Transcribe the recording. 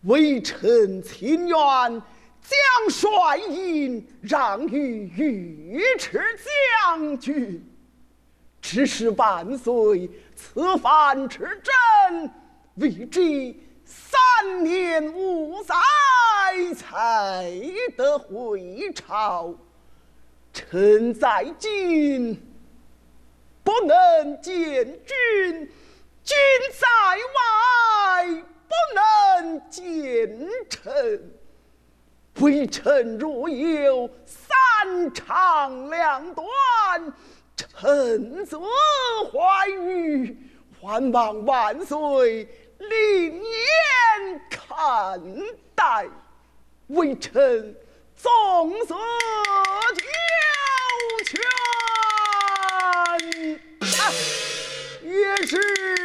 微臣情愿将帅印让与尉迟将军。只是万岁此番之政，为之3年5载才得回朝。臣在京不能见君，君在外不能见臣。微臣若有3长2短，臣则怀玉，还望万岁另眼看待。微臣纵色求全，也是。